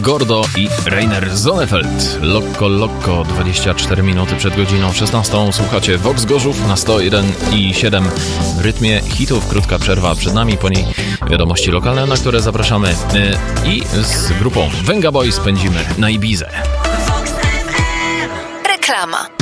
Gordo i Rainer Sonnefeld. Lokko, 24 minuty przed godziną 16. Słuchacie Vox Gorzów na 101,7 w rytmie hitów. Krótka przerwa przed nami, po niej wiadomości lokalne, na które zapraszamy. I z grupą Venga Boys spędzimy na Ibizę. Reklama.